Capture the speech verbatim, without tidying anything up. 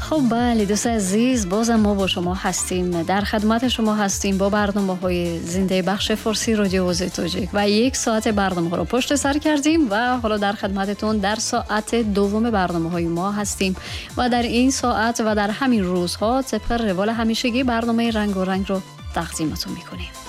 خب بله دوست عزیز، بازم ما با شما هستیم، در خدمت شما هستیم با برنامه‌های زنده بخش فارسی رادیو آواز تاجیک و یک ساعت برنامه ها رو پشت سر کردیم و حالا در خدمتتون در ساعت دوم برنامه‌های ما هستیم و در این ساعت و در همین روزها طبق روال همیشگی برنامه رنگ و رنگ رو تقدیمتون میکنیم.